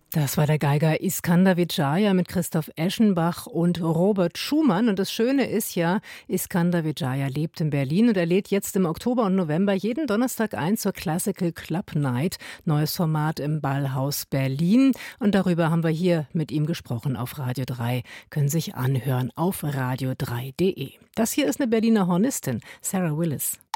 Das war der Geiger Iskander Vijaya mit Christoph Eschenbach und Robert Schumann. Und das Schöne ist ja, Iskander Vijaya lebt in Berlin und er lädt jetzt im Oktober und November jeden Donnerstag ein zur Classical Club Night. Neues Format im Ballhaus Berlin. Und darüber haben wir hier mit ihm gesprochen auf Radio 3. Können sich anhören auf radio3.de. Das hier ist eine Berliner Hornistin, Sarah Willis.